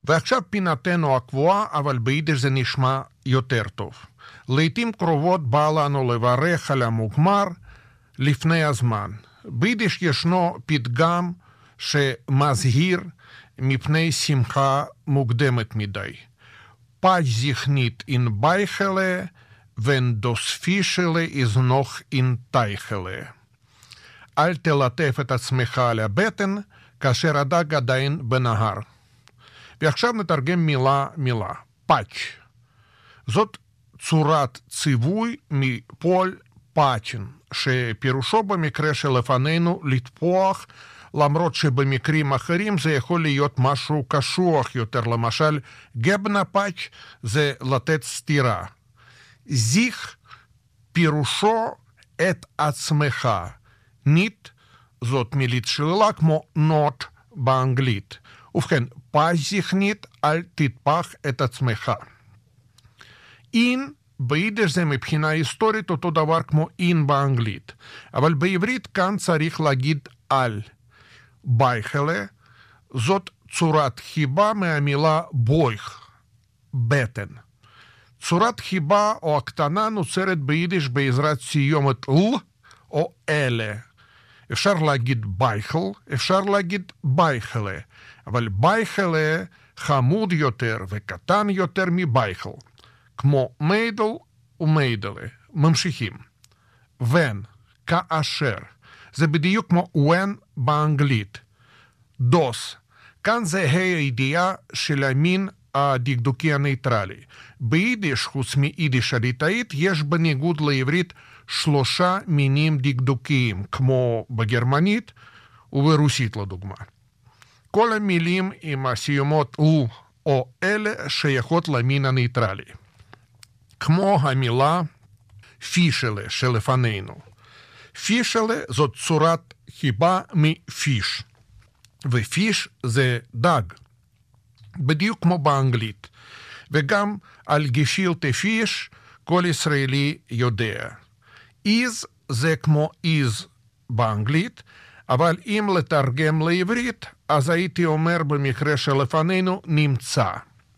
ועכשיו פינתנו הקבועה, אבל ביידיש זה נשמע יותר טוב. לעתים קרובות בא לנו לברך על המוגמר לפני הזמן. ביידיש ישנו פתגם שמזהיר מפני שמחה מוקדמת מדי. פאץ' זיכנית אין בייכלה, wenn das Fischele ist noch in Teichele. אל תלטף את עצמך על הבטן, כאשר הדג עדיין בנהר. ועכשיו נתרגם מילה. פאץ'. זאת צורת ציווי מפועל פאצ'ן, שפירושו במקרה שלפנינו לטפוח, למרות שבמקרים אחרים זה יכול להיות משהו קשוח יותר. למשל, גבנה פאץ' זה לתת סתירה. זיך פירושו את עצמך. ניט זאת מילית שלילה כמו not באנגלית. ובכן, פאץ' זיכנית, אל תטפח את עצמך. אין ביידיש זה מבחינה היסטורית אותו דבר כמו אין באנגלית. אבל בעברית כאן צריך להגיד על. בייכלה זאת צורת חיבה מהמילה בויך, בטן. צורת חיבה או הקטנה נוצרת ביידיש בעזרת סיומת ל או אלה. אפשר להגיד בייכל, אפשר להגיד בייכלה, אבל בייכלה חמוד יותר וקטן יותר מבייכל, כמו מיידל ומיידלה. ממשיכים. when, כאשר, זה בדיוק כמו when באנגלית. דוס, כאן זה הידיעה של המין הדקדוקי הניטרלי. ביידיש, חוץ מיידיש הליטאית, יש בניגוד לעברית 3 מינים דקדוקיים, כמו בגרמנית וברוסית לדוגמה. כל המילים עם הסיומות ל או אלה שייכות למין הניטרלי. כמו המילה פישלה שלפנינו. פישלה זאת צורת חיבה מפיש. ופיש זה דג. בדיוק כמו באנגלית. וגם על גפילטה פיש כל ישראלי יודע. איז זה כמו איז באנגלית, אבל אם לתרגם לעברית, אז הייתי אומר במקרה שלפנינו נמצא.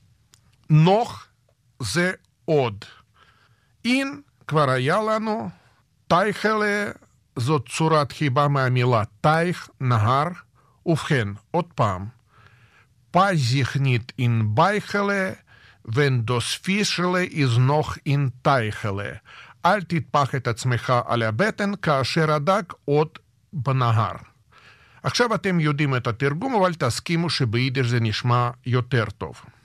נוח זה עוד. אין כבר היה לנו. תייכלה זאת צורת חיבה מהמילה תייך, נהר. ובכן, עוד פעם. פאץ' זיכנית אין בייכלה, wenn das Fischele ist noch in Teichele. אל תטפח את עצמך על הבטן כאשר הדג עוד בנהר. עכשיו אתם יודעים את התרגום, אבל תסכימו שביידיש זה נשמע יותר טוב.